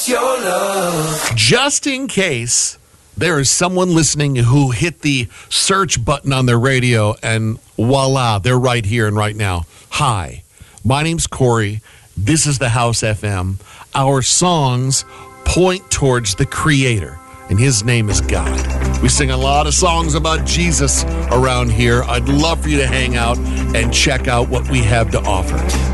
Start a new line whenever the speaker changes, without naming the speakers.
it's your love.
Just in case there is someone listening who hit the search button on their radio and voila, they're right here and right now. Hi, my name's Corey. This is the House FM. Our songs point towards the Creator, and his name is God. We sing a lot of songs about Jesus around here. I'd love for you to hang out and check out what we have to offer.